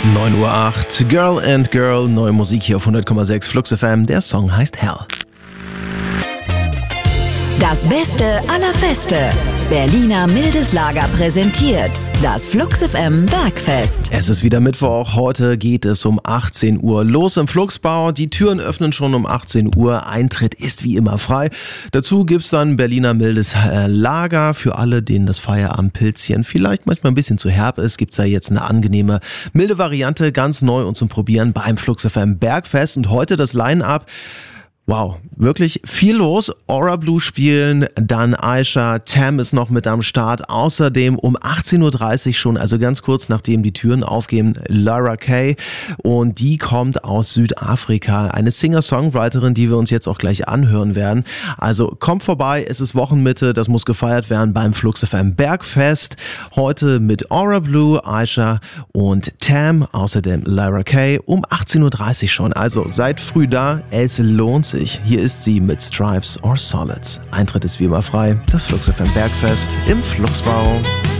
9:08 Uhr, Girl and Girl, neue Musik hier auf 100,6 Flux FM. Der Song heißt Hell. Das Beste aller Feste. Berliner Mildeslager präsentiert das Flux FM Bergfest. Es ist wieder Mittwoch. Heute geht es um 18 Uhr los im Fluxbau. Die Türen öffnen schon um 18 Uhr. Eintritt ist wie immer frei. Dazu gibt's dann Berliner mildes Lager. Für alle, denen das Feierabendpilzchen vielleicht manchmal ein bisschen zu herb ist, gibt's da jetzt eine angenehme, milde Variante, ganz neu und zum Probieren beim Flux FM Bergfest. Und heute das Line-Up. Wow, wirklich viel los. Aura Blue spielen, dann Aisha, Tam ist noch mit am Start. Außerdem um 18:30 Uhr schon, also ganz kurz nachdem die Türen aufgehen, Lara Kay. Und die kommt aus Südafrika. Eine Singer-Songwriterin, die wir uns jetzt auch gleich anhören werden. Also kommt vorbei, es ist Wochenmitte, das muss gefeiert werden beim Flux FM Bergfest. Heute mit Aura Blue, Aisha und Tam. Außerdem Lara Kay um 18:30 Uhr schon. Also seid früh da, es lohnt sich. Hier ist sie mit Stripes or Solids. Eintritt ist wie immer frei. Das Flux FM Bergfest im Fluxbau.